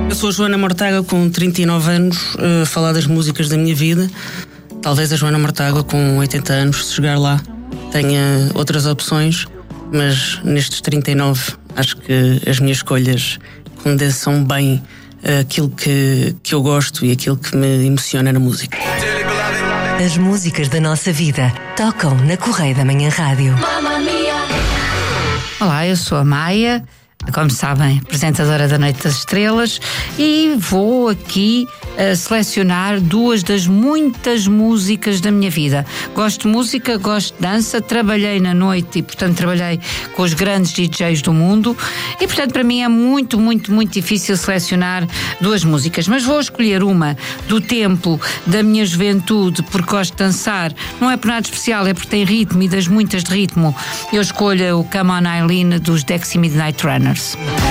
Eu sou a Joana Mortágua, com 39 anos, a falar das músicas da minha vida. Talvez a Joana Mortágua, com 80 anos, se chegar lá, tenha outras opções, mas nestes 39 acho que as minhas escolhas condensam bem aquilo que eu gosto e aquilo que me emociona na música. As músicas da nossa vida tocam na Correia da Manhã Rádio. Olá, eu sou a Maia, como sabem, apresentadora da Noite das Estrelas, e vou aqui selecionar duas das muitas músicas da minha vida. Gosto de música, gosto de dança, trabalhei na noite e, portanto, trabalhei com os grandes DJs do mundo e, portanto, para mim é muito, muito, muito difícil selecionar duas músicas, mas vou escolher uma do tempo da minha juventude, porque gosto de dançar. Não é por nada especial, é porque tem ritmo, e das muitas de ritmo eu escolho o Come On Eileen dos Dexy Midnight Runners.